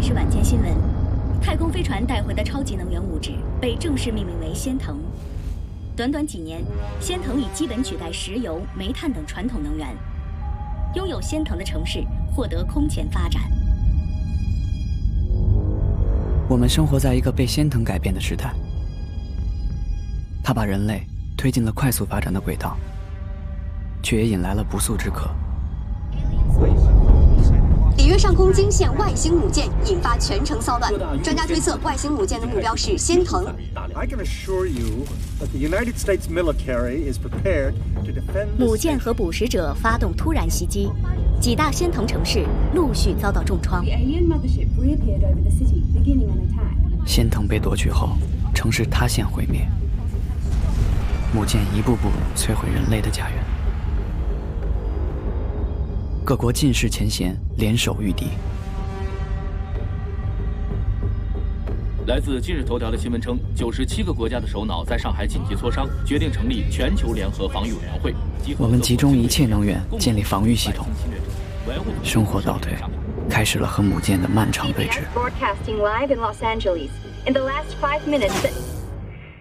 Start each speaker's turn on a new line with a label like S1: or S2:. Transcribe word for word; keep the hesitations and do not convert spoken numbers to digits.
S1: 是晚间新闻，太空飞船带回的超级能源物质被正式命名为仙藤。短短几年，仙藤已基本取代石油、煤炭等传统能源。拥有仙藤的城市获得空前发展。
S2: 我们生活在一个被仙藤改变的时代，它把人类推进了快速发展的轨道，却也引来了不速之客。
S3: 里约上空惊现外星母舰，引发全城骚乱。专家推测，外星母舰的目标是仙藤。
S1: 母舰和捕食者发动突然袭击，几大仙藤城市陆续遭到重创。
S2: 仙藤被夺取后，城市塌陷毁灭，母舰一步步摧毁人类的家园。各国尽释前嫌，联手御敌。
S4: 来自今日头条的新闻称，九十七个国家的首脑在上海紧急磋商，决定成立全球联合防御委员会。
S2: 我们集中一切能源建立防御系统，生活倒退，开始了和母舰的漫长对峙。